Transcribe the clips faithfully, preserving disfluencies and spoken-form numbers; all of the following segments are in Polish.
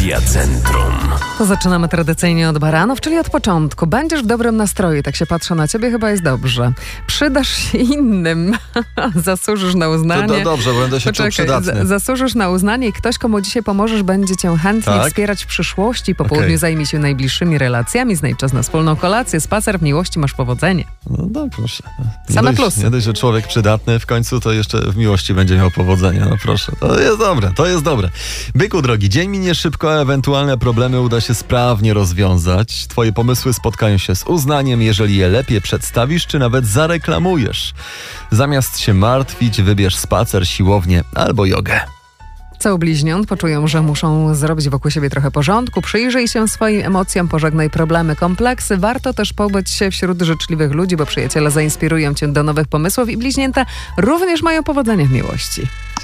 Media Centrum. To zaczynamy tradycyjnie od baranów, czyli od początku. Będziesz w dobrym nastroju, tak się patrzę na ciebie, chyba jest dobrze. Przydasz się innym, zasłużysz na uznanie. To, to dobrze, bo będę się Poczekaj, czuł przydatny. z- zasłużysz na uznanie i ktoś, komu dzisiaj pomożesz, będzie cię chętnie Tak? wspierać w przyszłości. Po południu Okej. zajmij się najbliższymi relacjami, znajdź czas na wspólną kolację, spacer, w miłości masz powodzenie. No, no proszę. Nie Same dość, plusy. Nie dość, że człowiek przydatny, w końcu to jeszcze w miłości będzie miał powodzenie. No proszę, to jest dobre, to jest dobre. Byku drogi, dzień minie szybko, a ewentualne problemy uda się sprawnie rozwiązać. Twoje pomysły spotkają się z uznaniem, jeżeli je lepiej przedstawisz, czy nawet zareklamujesz. Zamiast się martwić, wybierz spacer, siłownię albo jogę. Co bliźniąt poczują, że muszą zrobić wokół siebie trochę porządku, przyjrzyj się swoim emocjom, pożegnaj problemy, kompleksy. Warto też pobyć się wśród życzliwych ludzi, bo przyjaciele zainspirują cię do nowych pomysłów i bliźnięta również mają powodzenie w miłości.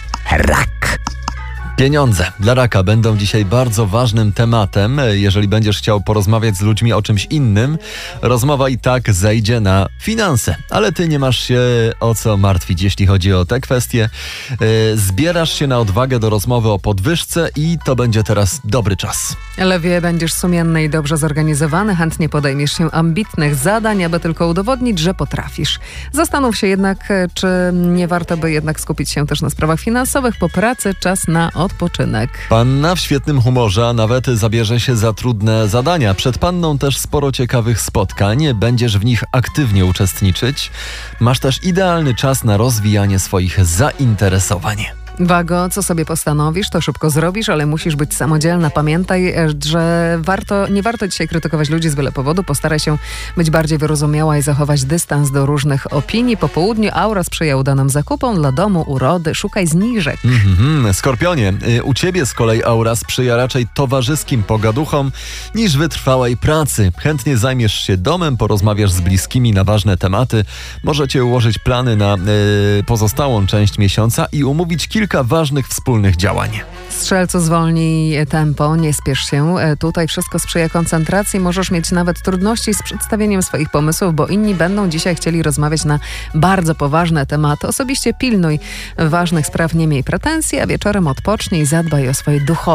Rak. Pieniądze dla raka będą dzisiaj bardzo ważnym tematem. Jeżeli będziesz chciał porozmawiać z ludźmi o czymś innym, rozmowa i tak zejdzie na finanse. Ale ty nie masz się o co martwić, jeśli chodzi o te kwestie. Yy, Zbierasz się na odwagę do rozmowy o podwyżce i to będzie teraz dobry czas. Lewie, będziesz sumienny i dobrze zorganizowany, chętnie podejmiesz się ambitnych zadań, aby tylko udowodnić, że potrafisz. Zastanów się jednak, czy nie warto by jednak skupić się też na sprawach finansowych. Po pracy czas na odpoczynek. Panna w świetnym humorze, a nawet zabierze się za trudne zadania. Przed panną też sporo ciekawych spotkań. Będziesz w nich aktywnie uczestniczyć. Masz też idealny czas na rozwijanie swoich zainteresowań. Wago, co sobie postanowisz, to szybko zrobisz, ale musisz być samodzielna. Pamiętaj, że warto, nie warto dzisiaj krytykować ludzi z byle powodu. Postaraj się być bardziej wyrozumiała i zachować dystans do różnych opinii. Po południu aura sprzyja udanym zakupom dla domu, urody. Szukaj zniżek. Mhm. Skorpionie, y, u ciebie z kolei aura sprzyja raczej towarzyskim pogaduchom niż wytrwałej pracy. Chętnie zajmiesz się domem, porozmawiasz z bliskimi na ważne tematy. Możecie ułożyć plany na y, pozostałą część miesiąca i umówić kilka Kilka ważnych wspólnych działań. Strzelcu, zwolnij tempo, nie spiesz się. Tutaj wszystko sprzyja koncentracji. Możesz mieć nawet trudności z przedstawieniem swoich pomysłów, bo inni będą dzisiaj chcieli rozmawiać na bardzo poważne tematy. Osobiście pilnuj ważnych spraw, nie miej pretensji, a wieczorem odpocznij i zadbaj o swoje duchowe